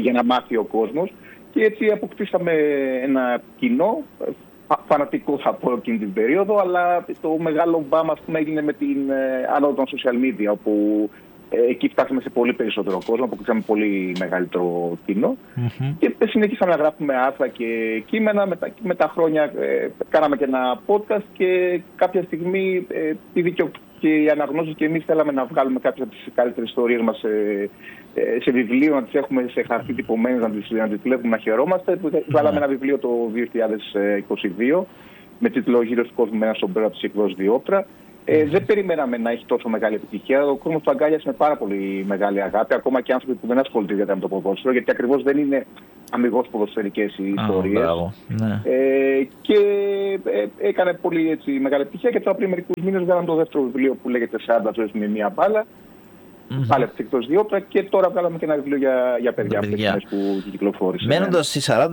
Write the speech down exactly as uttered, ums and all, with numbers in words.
για να μάθει ο κόσμος. Και έτσι αποκτήσαμε ένα κοινό, φανατικό θα πω εκείνη την περίοδο, αλλά το μεγάλο μπαμ ας πούμε έγινε με την άνοδο των social media, όπου ε, εκεί φτάσαμε σε πολύ περισσότερο κόσμο, αποκτήσαμε πολύ μεγαλύτερο κοινό mm-hmm. και συνεχίσαμε να γράφουμε άρθρα και κείμενα. Με τα, με τα χρόνια ε, κάναμε και ένα podcast και κάποια στιγμή ε, ήδη και, και οι αναγνώσεις και εμείς θέλαμε να βγάλουμε κάποιες από τις καλύτερες ιστορίες μας σε, σε βιβλίο, να τις έχουμε σε χαρτί τυπωμένες, να τις, να τις βλέπουμε, να χαιρόμαστε. Mm-hmm. Βγάλαμε ένα βιβλίο το δύο χιλιάδες είκοσι δύο με τίτλο «Γύρω του κόσμου με ένα σομπρέρο» από τις εκδόσεις Διόπτρα. Ε, δεν περιμέναμε να έχει τόσο μεγάλη επιτυχία. Ο κόσμος το αγκάλιασε με πάρα πολύ μεγάλη αγάπη, ακόμα και άνθρωποι που δεν ασχολούνται ιδιαίτερα με το ποδόσφαιρο, γιατί ακριβώς δεν είναι αμιγώς ποδοσφαιρικές οι ιστορίες. Oh, ναι. ε, και ε, έκανε πολύ έτσι, μεγάλη επιτυχία και τώρα πριν μερικούς μήνες βγάλαμε το δεύτερο βιβλίο που λέγεται σαράντα ζωές με μία μπάλα. Mm-hmm. Πάλι από τις εκδόσεις Διόπτρα, και τώρα βγάλαμε και ένα βιβλίο για, για παιδιά, παιδιά. Που κυκλοφόρησε. Μένοντας στις σαράντα